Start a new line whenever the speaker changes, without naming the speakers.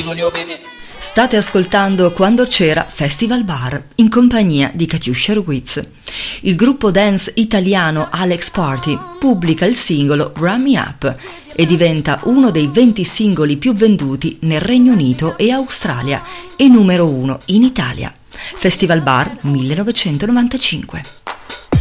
State ascoltando Quando c'era Festival Bar in compagnia di Katiuscia Ruiz. Il gruppo dance italiano Alex Party pubblica il singolo Run Me Up e diventa uno dei 20 singoli più venduti nel Regno Unito e Australia e numero 1 in Italia. Festival Bar 1995.